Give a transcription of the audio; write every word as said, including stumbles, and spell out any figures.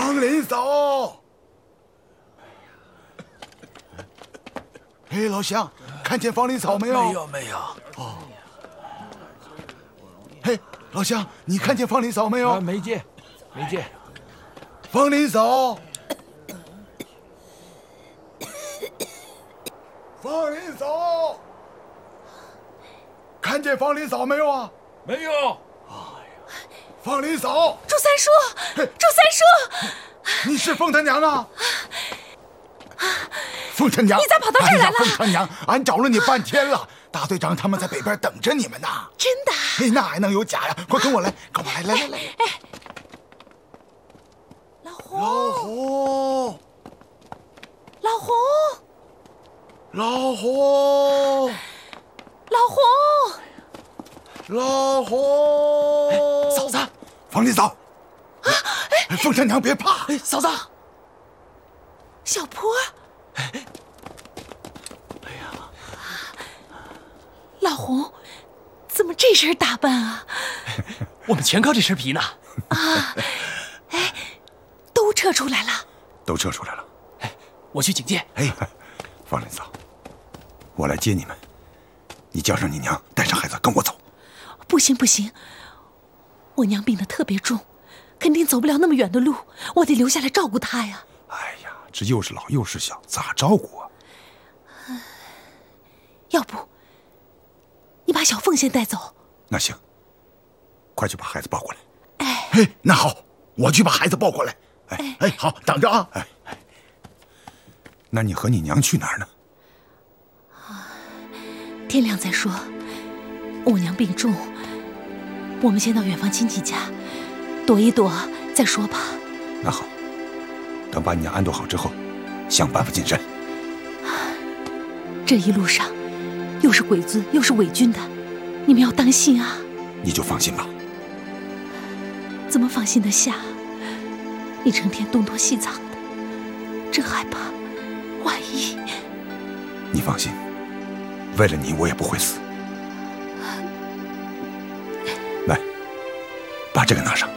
方林嫂。嘿，老乡，看见方林嫂没有？ 没有，没有。 哦。嘿，老乡，你看见方林嫂没有？ 啊，没见，没见。 方林嫂。方林嫂。看见方林嫂没有啊？ 没有。 方林嫂， 祝三叔，祝三叔， 你是凤他娘啊？凤他娘， 你咋跑到这儿来了？ 哎、凤他娘，俺找了你半天了，大队长他们在北边等着你们呢。 真的？ 哎，那还能有假呀？快跟我来，跟我来，来来来。 哎，老胡， 老胡， 老胡， 老胡， 老胡。 老胡， 哎，嫂子， 方林嫂，啊，哎，凤三娘别怕， 哎，嫂子， 小坡， 哎，哎呀， 老胡，怎么这身打扮啊？ 我们全靠这身皮呢。 啊，哎，都撤出来了， 都撤出来了。 哎，我去警戒。 哎，方林嫂，我来接你们，你叫上你娘，带上孩子跟我走。 不行不行，我娘病得特别重，肯定走不了那么远的路，我得留下来照顾她呀。 哎呀，这又是老又是小，咋照顾啊？ 要不，你把小凤先带走。 那行，快去把孩子抱过来。 哎， 哎，那好，我去把孩子抱过来。哎哎，好，等着啊。哎哎，那你和你娘去哪儿呢？ 天亮再说。我娘病重，我们先到远房亲戚家躲一躲再说吧。 那好，等把你娘安顿好之后，想办法进山。 这一路上，又是鬼子又是伪军的，你们要当心啊！ 你就放心吧。 怎么放心得下？你成天东躲西藏的，真害怕，万一…… 你放心，为了你，我也不会死。来，把这个拿上。